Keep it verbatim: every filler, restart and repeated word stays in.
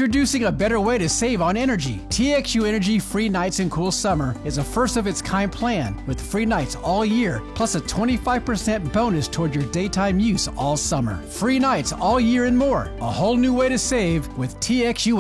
Introducing a better way to save on energy. T X U Energy Free Nights and Cool Summer is a first-of-its-kind plan with free nights all year, plus a twenty-five percent bonus toward your daytime use all summer. Free nights all year and more. A whole new way to save with T X U